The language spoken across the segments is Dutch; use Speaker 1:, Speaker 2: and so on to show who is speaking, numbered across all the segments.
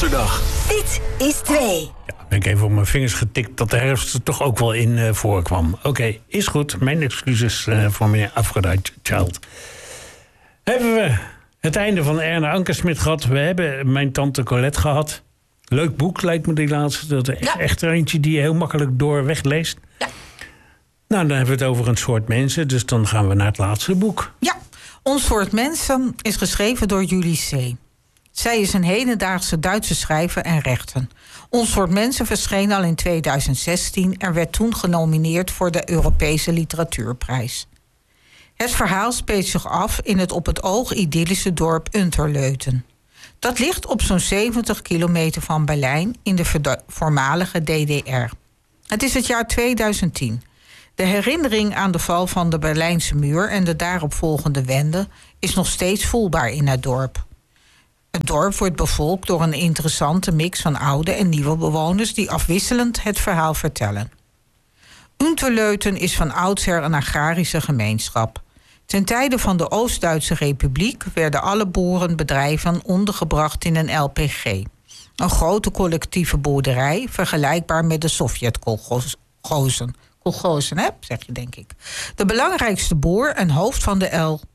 Speaker 1: Zaterdag.
Speaker 2: Dit is 2.
Speaker 3: Ja, ben ik even op mijn vingers getikt dat de herfst er toch ook wel in voorkwam. Oké, is goed. Mijn excuses voor meneer Aphrodite Child. Hebben we het einde van Erne Ankersmit gehad. We hebben Mijn Tante Colette gehad. Leuk boek lijkt me die laatste. Dat is echt er eentje die je heel makkelijk door wegleest. Ja. Nou, dan hebben we het over een soort mensen. Dus dan gaan we naar het laatste boek.
Speaker 4: Ja, Ons soort mensen is geschreven door Julie C. Zij is een hedendaagse Duitse schrijver en rechter. Ons soort mensen verscheen al in 2016... en werd toen genomineerd voor de Europese Literatuurprijs. Het verhaal speelt zich af in het op het oog idyllische dorp Unterleuthen. Dat ligt op zo'n 70 kilometer van Berlijn in de voormalige DDR. Het is het jaar 2010. De herinnering aan de val van de Berlijnse muur en de daaropvolgende wende is nog steeds voelbaar in het dorp. Het dorp wordt bevolkt door een interessante mix van oude en nieuwe bewoners die afwisselend het verhaal vertellen. Unterleuthen is van oudsher een agrarische gemeenschap. Ten tijde van de Oost-Duitse Republiek werden alle boerenbedrijven ondergebracht in een LPG. Een grote collectieve boerderij, vergelijkbaar met de Sovjet-kolgozen. Kolgozen, hè, zeg je denk ik. De belangrijkste boer en hoofd van de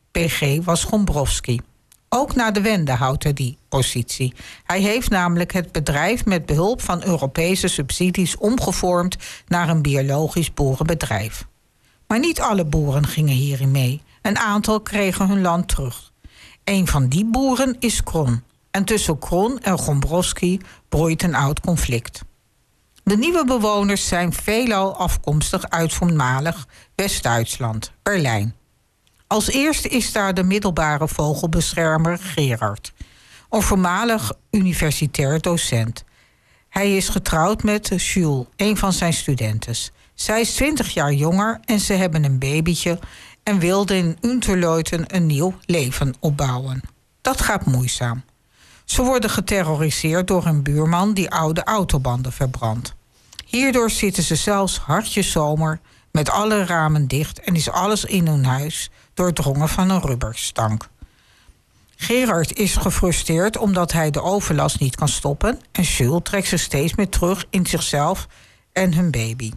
Speaker 4: LPG was Gombrowski. Ook na de wende houdt hij die positie. Hij heeft namelijk het bedrijf met behulp van Europese subsidies omgevormd naar een biologisch boerenbedrijf. Maar niet alle boeren gingen hierin mee. Een aantal kregen hun land terug. Een van die boeren is Kron. En tussen Kron en Gombrowski broeit een oud conflict. De nieuwe bewoners zijn veelal afkomstig uit voormalig West-Duitsland, Berlijn. Als eerste is daar de middelbare vogelbeschermer Gerard, een voormalig universitair docent. Hij is getrouwd met Jules, een van zijn studentes. Zij is 20 jaar jonger en ze hebben een babytje en wilden in Unterleuthen een nieuw leven opbouwen. Dat gaat moeizaam. Ze worden geterroriseerd door een buurman die oude autobanden verbrandt. Hierdoor zitten ze zelfs hartjes zomer met alle ramen dicht en is alles in hun huis doordrongen van een rubberstank. Gerard is gefrustreerd omdat hij de overlast niet kan stoppen en Jules trekt zich steeds meer terug in zichzelf en hun baby.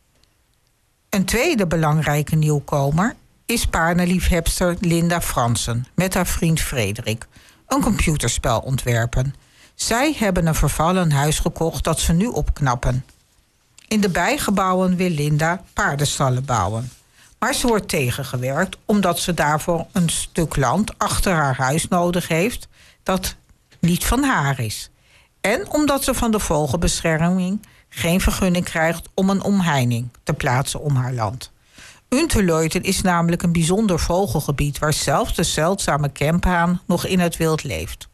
Speaker 4: Een tweede belangrijke nieuwkomer is paardenliefhebster Linda Fransen met haar vriend Frederik, een computerspel ontwerpen. Zij hebben een vervallen huis gekocht dat ze nu opknappen. In de bijgebouwen wil Linda paardenstallen bouwen. Maar ze wordt tegengewerkt omdat ze daarvoor een stuk land achter haar huis nodig heeft dat niet van haar is. En omdat ze van de vogelbescherming geen vergunning krijgt om een omheining te plaatsen om haar land. Unterleuthen is namelijk een bijzonder vogelgebied waar zelfs de zeldzame kemphaan nog in het wild leeft.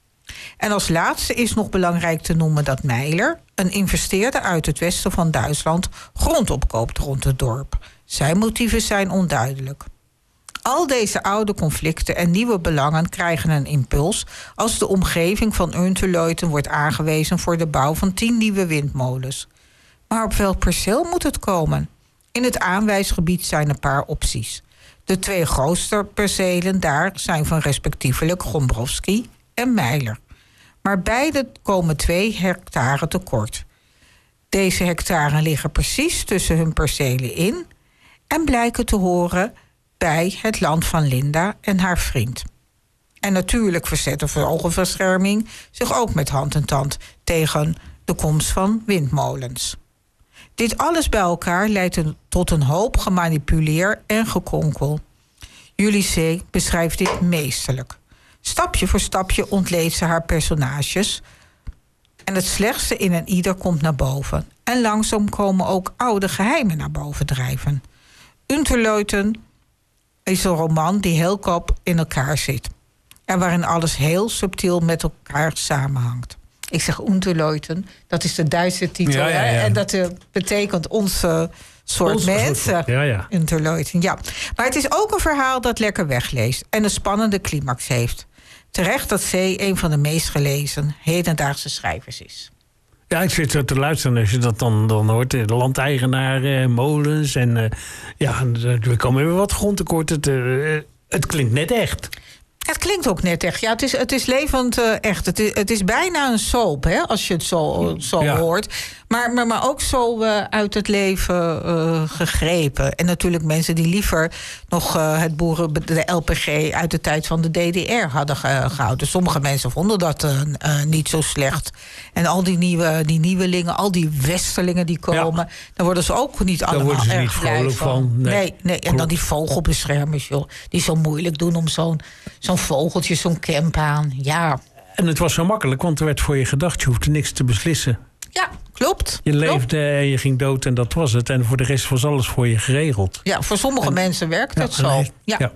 Speaker 4: En als laatste is nog belangrijk te noemen dat Meiler, een investeerder uit het westen van Duitsland, grond opkoopt rond het dorp. Zijn motieven zijn onduidelijk. Al deze oude conflicten en nieuwe belangen krijgen een impuls als de omgeving van Unterleuthen wordt aangewezen voor de bouw van 10 nieuwe windmolens. Maar op welk perceel moet het komen? In het aanwijsgebied zijn een paar opties. De 2 grootste percelen daar zijn van respectievelijk Gombrowski en Meiler. Maar beide komen 2 hectare tekort. Deze hectare liggen precies tussen hun percelen in en blijken te horen bij het land van Linda en haar vriend. En natuurlijk verzet de vogelbescherming zich ook met hand en tand tegen de komst van windmolens. Dit alles bij elkaar leidt tot een hoop gemanipuleer en gekronkel. Julie C. beschrijft dit meesterlijk. Stapje voor stapje ontleedt ze haar personages en het slechtste in een ieder komt naar boven. En langzaam komen ook oude geheimen naar boven drijven. Unterleuthen is een roman die heel kop in elkaar zit. En waarin alles heel subtiel met elkaar samenhangt. Ik zeg Unterleuthen, dat is de Duitse titel.
Speaker 3: Ja.
Speaker 4: En dat betekent onze soort mensen.
Speaker 3: Ja.
Speaker 4: Unterleuthen, ja. Maar het is ook een verhaal dat lekker wegleest en een spannende climax heeft. Terecht dat C. een van de meest gelezen hedendaagse schrijvers is.
Speaker 3: Ja, ik zit zo te luisteren als je dat dan hoort. De landeigenaar, molens en er komen weer wat grondtekorten. Het klinkt net echt.
Speaker 4: Het klinkt ook net echt. Ja, het is levend echt. Het is bijna een soap, hè, als je het zo hoort. Maar ook zo uit het leven gegrepen. En natuurlijk mensen die liever nog de LPG uit de tijd van de DDR hadden gehouden. Sommige mensen vonden dat niet zo slecht. En al die nieuwelingen, al die westerlingen die komen, daar worden ze ook niet allemaal erg
Speaker 3: niet vrolijk van.
Speaker 4: Nee. En dan die vogelbeschermers, joh, die zo moeilijk doen om zo'n vogeltje, zo'n camp aan. Ja.
Speaker 3: En het was zo makkelijk, want er werd voor je gedacht. Je hoefde niks te beslissen.
Speaker 4: Ja, klopt.
Speaker 3: Je leefde en je ging dood en dat was het. En voor de rest was alles voor je geregeld.
Speaker 4: Ja, voor sommige mensen werkt het zo. Ja.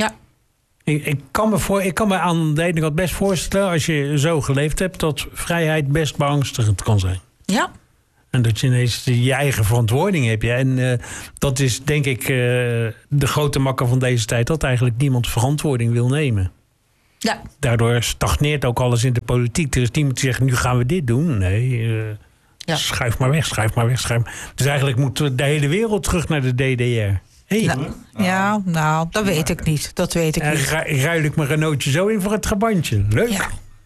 Speaker 3: Ik kan me aan de ene kant best voorstellen, als je zo geleefd hebt, dat vrijheid best beangstigend kan zijn.
Speaker 4: Ja.
Speaker 3: En dat je ineens je eigen verantwoording hebt. Ja. En dat is denk ik de grote makker van deze tijd, dat eigenlijk niemand verantwoording wil nemen.
Speaker 4: Ja.
Speaker 3: Daardoor stagneert ook alles in de politiek. Er is niemand die zegt, nu gaan we dit doen. Nee, schuif maar weg. Dus eigenlijk moet de hele wereld terug naar de DDR.
Speaker 4: Nou, dat weet ik niet.
Speaker 3: Ruil ik mijn Renaultje zo in voor het trabantje. Leuk.
Speaker 4: Ja.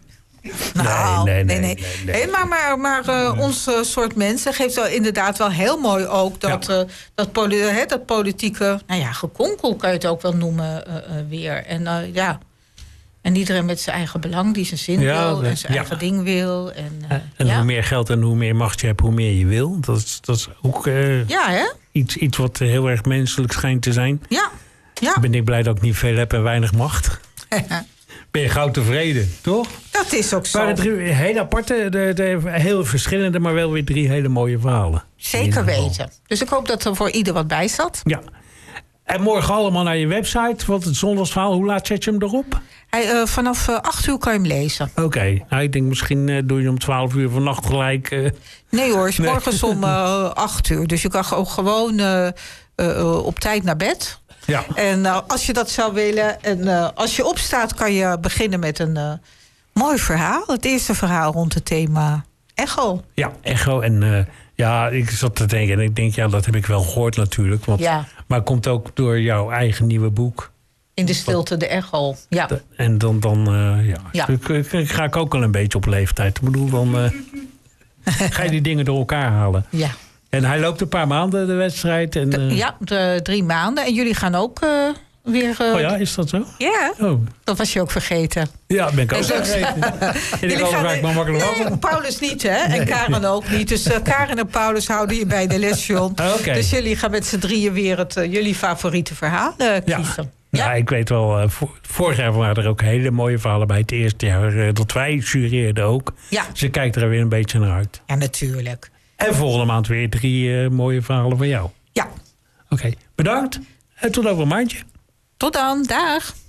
Speaker 4: Nee. Maar ons soort mensen geeft wel inderdaad wel heel mooi ook dat politieke, gekonkel kan je het ook wel noemen weer. En iedereen met zijn eigen belang, die zijn zin wil en zijn eigen ding wil. En
Speaker 3: hoe meer geld en hoe meer macht je hebt, hoe meer je wil. Dat is ook iets wat heel erg menselijk schijnt te zijn.
Speaker 4: Ja.
Speaker 3: Ben ik blij dat ik niet veel heb en weinig macht. Ben je gauw tevreden, toch?
Speaker 4: Dat is ook zo.
Speaker 3: Maar het heel aparte, heel verschillende, maar wel weer 3 hele mooie verhalen.
Speaker 4: Zeker weten. Dus ik hoop dat er voor ieder wat bij zat.
Speaker 3: Ja. En morgen allemaal naar je website, want het zondagsverhaal, hoe laat zet je hem erop?
Speaker 4: Vanaf 8 uur kan je hem lezen.
Speaker 3: Oké. Nou, ik denk misschien doe je om 12 uur vannacht gelijk.
Speaker 4: Nee hoor, is morgens om 8 uur. Dus je kan ook gewoon op tijd naar bed.
Speaker 3: Ja.
Speaker 4: En als je dat zou willen, en als je opstaat, kan je beginnen met een mooi verhaal. Het eerste verhaal rond het thema echo.
Speaker 3: Ja, echo. En ik zat te denken, en ik denk, dat heb ik wel gehoord natuurlijk. Maar het komt ook door jouw eigen nieuwe boek.
Speaker 4: In de stilte, de echo. Ja.
Speaker 3: En dan ga ik ook al een beetje op leeftijd. Ik bedoel, dan ga je die dingen door elkaar halen.
Speaker 4: Ja.
Speaker 3: En hij loopt een paar maanden, de wedstrijd. En,
Speaker 4: 3 maanden. En jullie gaan ook weer...
Speaker 3: is dat zo?
Speaker 4: Ja, dat was je ook vergeten.
Speaker 3: Ja, ben ik ook vergeten. En ik ga maar makkelijk af.
Speaker 4: Paulis niet, hè? En Karen ook niet. Dus Karen en Paulus houden je bij de les, John.
Speaker 3: Okay.
Speaker 4: Dus jullie gaan met z'n drieën weer jullie favoriete verhaal kiezen.
Speaker 3: Ja, ik weet wel, vorig jaar waren er ook hele mooie verhalen bij. Het eerste jaar dat wij jureerden ook.
Speaker 4: Ja.
Speaker 3: Dus ik kijk er weer een beetje naar uit.
Speaker 4: Ja, natuurlijk.
Speaker 3: En volgende maand weer 3 mooie verhalen van jou.
Speaker 4: Ja.
Speaker 3: Oké, bedankt. En tot over een maandje.
Speaker 4: Tot dan, dag.